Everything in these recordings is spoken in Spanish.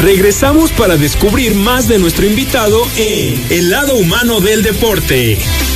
Regresamos para descubrir más de nuestro invitado en El Lado Humano del Deporte.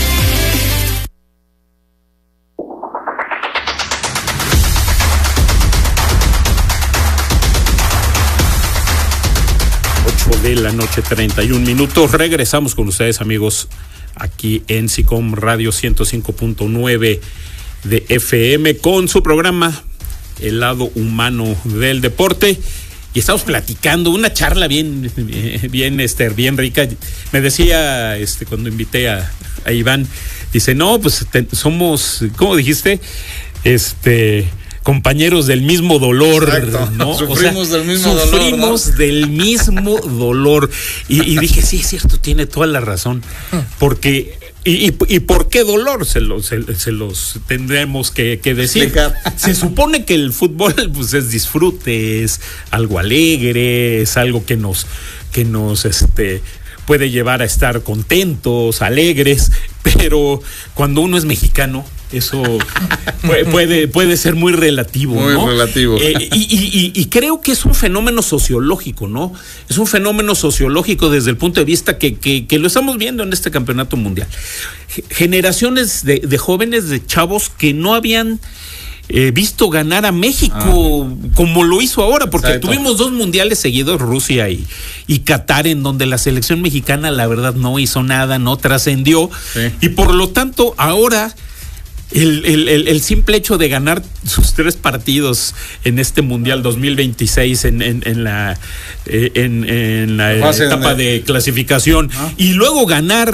De la noche, 31 minutos. Regresamos con ustedes, amigos, aquí en SICOM Radio 105.9 de FM con su programa El Lado Humano del Deporte. Y estamos platicando una charla bien rica. Me decía cuando invité a Iván, dice, no, pues somos, ¿cómo dijiste? Compañeros del mismo dolor. Exacto. ¿No? Sufrimos del mismo dolor. Sufrimos del mismo dolor. Y dije, sí, es cierto, tiene toda la razón. Porque, ¿y por qué dolor? Se los tendremos que decir. Explicar. Se supone que el fútbol, pues, es disfrute, es algo alegre, es algo que nos puede llevar a estar contentos, alegres, pero cuando uno es mexicano, eso puede ser muy relativo, muy ¿no? relativo. Y creo que es un fenómeno sociológico, ¿no? Es un fenómeno sociológico desde el punto de vista que lo estamos viendo en este campeonato mundial. Generaciones de jóvenes, de chavos que no habían visto ganar a México como lo hizo ahora, porque exacto, tuvimos 2 mundiales seguidos, Rusia y Qatar, en donde la selección mexicana la verdad no hizo nada, no trascendió, sí, y por lo tanto ahora el simple hecho de ganar sus 3 partidos en este Mundial 2026 en la etapa de clasificación y luego ganar